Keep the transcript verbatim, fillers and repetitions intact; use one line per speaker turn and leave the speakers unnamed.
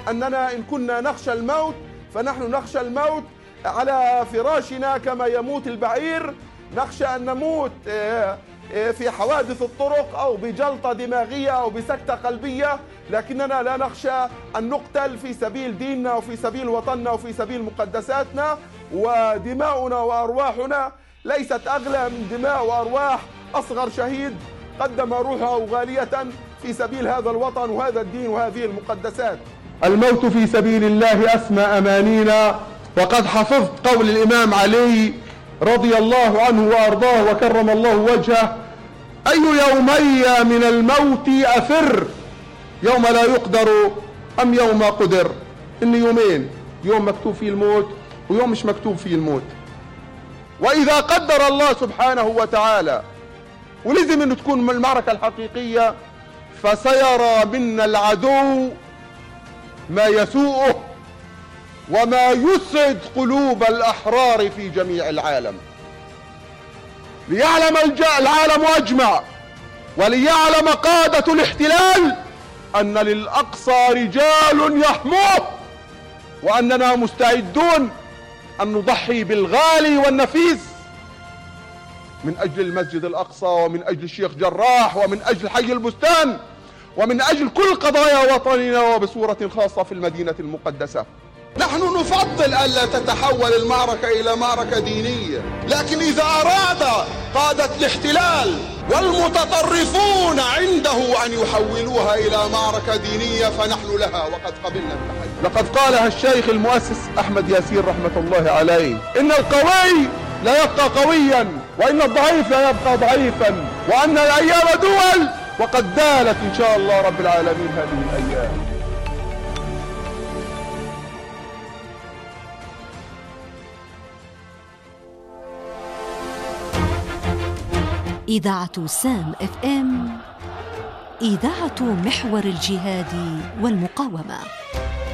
أننا إن كنا نخشى الموت فنحن نخشى الموت على فراشنا كما يموت البعير، نخشى أن نموت في حوادث الطرق أو بجلطة دماغية أو بسكتة قلبية، لكننا لا نخشى أن نقتل في سبيل ديننا وفي سبيل وطننا وفي سبيل مقدساتنا. ودماؤنا وأرواحنا ليست أغلى من دماء وأرواح أصغر شهيد قدم روحه غالية في سبيل هذا الوطن وهذا الدين وهذه المقدسات. الموت في سبيل الله أسمى أمانينا. وقد حفظت قول الإمام علي رضي الله عنه وأرضاه وكرم الله وجهه: أي يومي من الموت أفر، يوم لا يقدر أم يوم قدر. إن يومين، يوم مكتوب فيه الموت ويوم مش مكتوب فيه الموت. وإذا قدر الله سبحانه وتعالى ولازم أن تكون المعركة الحقيقية، فسيرى منا العدو ما يسوءه وما يسعد قلوب الأحرار في جميع العالم. ليعلم العالم أجمع وليعلم قادة الاحتلال أن للأقصى رجال يحموه، وأننا مستعدون أن نضحي بالغالي والنفيس من أجل المسجد الأقصى ومن أجل الشيخ جراح ومن أجل حي البستان ومن أجل كل قضايا وطننا وبصورة خاصة في المدينة المقدسة. نحن نفضل ألا تتحول المعركة إلى معركة دينية، لكن إذا أراد قادة الاحتلال والمتطرفون عنده أن يحولوها إلى معركة دينية فنحن لها وقد قبلنا التحدي. لقد قالها الشيخ المؤسس أحمد ياسين رحمة الله عليه: إن القوي لا يبقى قويا، وإن الضعيف لا يبقى ضعيفا، وأن الأيام دول، وقد دالت إن شاء الله رب العالمين هذه الأيام.
إذاعة سام اف ام، إذاعة محور الجهاد والمقاومة.